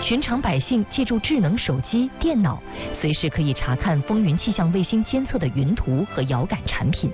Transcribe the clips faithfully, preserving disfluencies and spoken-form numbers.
寻常百姓借助智能手机、电脑，随时可以查看风云气象卫星监测的云图和遥感产品。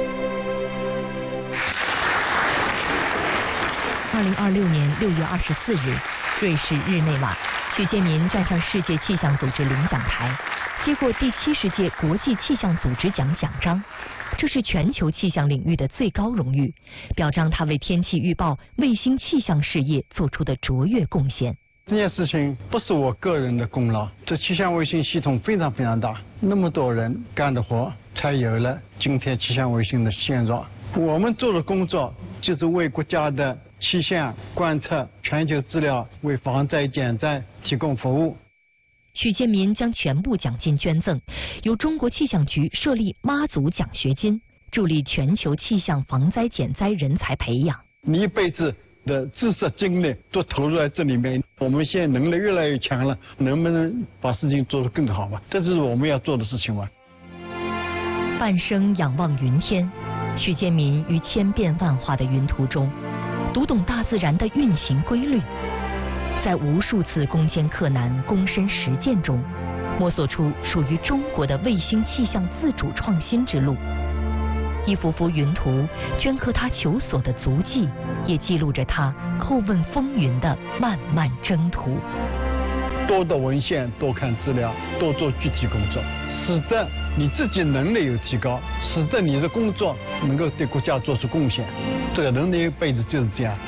二零二六年六月二十四日，瑞士日内瓦，许建民站上世界气象组织领奖台，接过第七十届国际气象组织奖奖章。这是全球气象领域的最高荣誉，表彰他为天气预报、卫星气象事业做出的卓越贡献。 这件事情不是我个人的功劳，这气象卫星系统非常非常大，那么多人干的活，才有了今天气象卫星的现状。我们做的工作就是为国家的气象观测、全球资料、为防灾减灾提供服务。 许建民将全部奖金捐赠，由中国气象局设立妈祖奖学金，助力全球气象防灾减灾人才培养。 你一辈子的知识精力都投入在这里面，我们现在能力越来越强了，能不能把事情做得更好嘛？这就是我们要做的事情嘛。 半生仰望云天，许建民于千变万化的云图中，读懂大自然的运行规律。在无数次攻坚克难、躬身实践中，摸索出属于中国的卫星气象自主创新之路。一幅幅云图镌刻他求索的足迹，也记录着他叩问风云的漫漫征途。 多读文献，多看资料，多做具体工作，使得你自己能力有提高，使得你的工作能够对国家做出贡献。这个人的一辈子就是这样。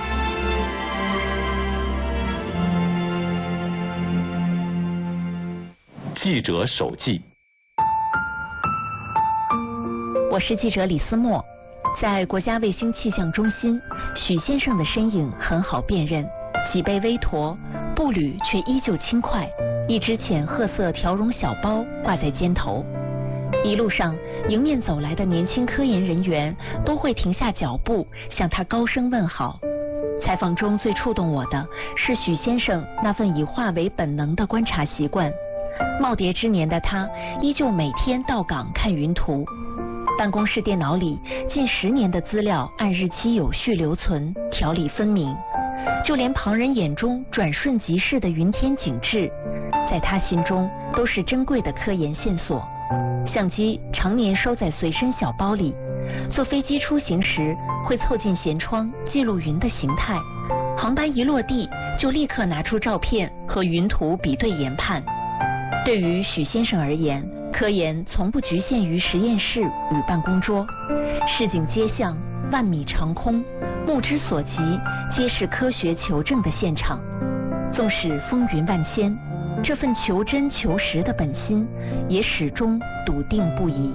记者手记。 我是记者李思墨，在国家卫星气象中心，许先生的身影很好辨认，脊背微驼，步履却依旧轻快，一只浅褐色条绒小包挂在肩头。一路上，迎面走来的年轻科研人员都会停下脚步，向他高声问好。采访中最触动我的是许先生那份以化为本能的观察习惯。耄耋之年的他，依旧每天到岗看云图。办公室电脑里近十年的资料按日期有序留存，条理分明。就连旁人眼中转瞬即逝的云天景致，在他心中都是珍贵的科研线索。相机常年收在随身小包里，坐飞机出行时会凑近舷窗记录云的形态，航班一落地就立刻拿出照片和云图比对研判。对于许先生而言，科研从不局限于实验室与办公桌，市井街巷、万米长空，目之所及皆是科学求证的现场。纵使风云万千，这份求真求实的本心也始终笃定不移。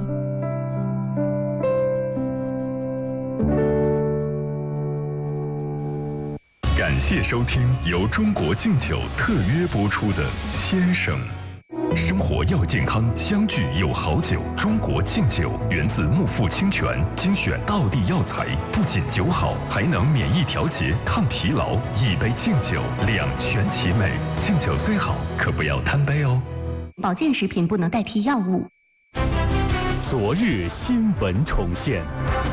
感谢收听由中国敬酒特约播出的《先生》。生活要健康，相聚有好酒。中国敬酒源自木富清泉，精选道地药材，不仅酒好，还能免疫调节、抗疲劳。一杯敬酒，两全其美。敬酒虽好，可不要贪杯哦。 保健食品不能代替药物。 昨日新闻重现。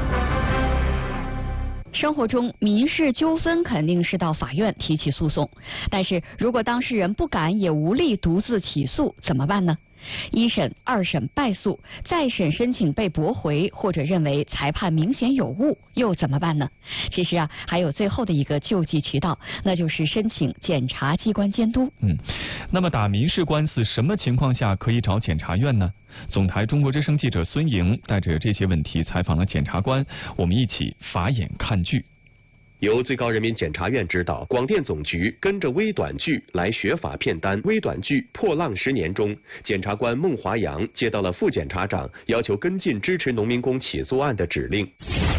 生活中民事纠纷肯定是到法院提起诉讼，但是如果当事人不敢也无力独自起诉怎么办呢？一审、二审败诉，再审申请被驳回，或者认为裁判明显有误，又怎么办呢？其实啊，还有最后的一个救济渠道，那就是申请检察机关监督。 嗯，那么打民事官司什么情况下可以找检察院呢？总台中国之声记者孙莹带着这些问题采访了检察官，我们一起法眼看剧。 由最高人民检察院指导，广电总局跟着微短剧来学法片单微短剧《破浪十年》中，检察官孟华阳接到了副检察长要求跟进支持农民工起诉案的指令。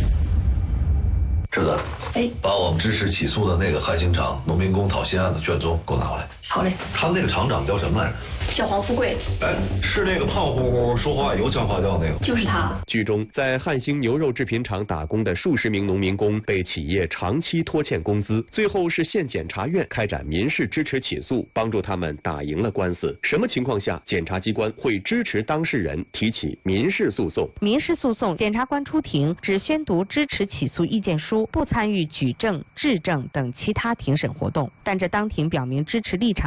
侄子，哎，把我们支持起诉的那个汉兴厂农民工讨薪案的卷宗给我拿过来。 好嘞。 他们那个厂长叫什么来着？ 叫黄富贵。 哎，是那个胖乎乎、说话油腔滑调那个？ 就是他。 剧中，在汉兴牛肉制品厂打工的数十名农民工被企业长期拖欠工资，最后是县检察院开展民事支持起诉，帮助他们打赢了官司。什么情况下检察机关会支持当事人提起民事诉讼？ 民事诉讼，检察官出庭只宣读支持起诉意见书，不参与举证、质证等其他庭审活动，但这当庭表明支持立场。